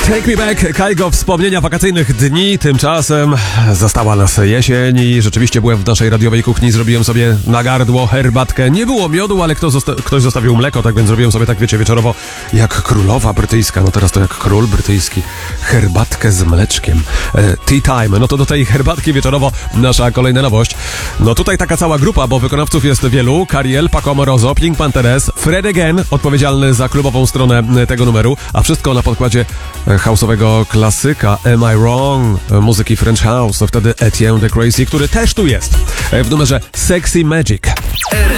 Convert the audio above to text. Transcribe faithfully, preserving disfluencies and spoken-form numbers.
Take Me Back, Kaigo, wspomnienia wakacyjnych dni. Tymczasem zastała nas jesień i rzeczywiście byłem w naszej radiowej kuchni, zrobiłem sobie na gardło herbatkę. Nie było miodu, ale kto zosta- ktoś zostawił mleko, tak więc zrobiłem sobie, tak wiecie, wieczorowo jak królowa brytyjska, no teraz to jak król brytyjski, herbatkę z mleczkiem. E, tea time, no to do tej herbatki wieczorowo nasza kolejna nowość. No tutaj taka cała grupa, bo wykonawców jest wielu. Cariel, Paco Amoroso, Pink Panthers, Fred Again, odpowiedzialny za klubową stronę tego numeru, a wszystko na podkładzie house'owego klasyka Am I Wrong, muzyki French House, to wtedy Etienne the Crazy, który też tu jest w numerze Sexy Magic.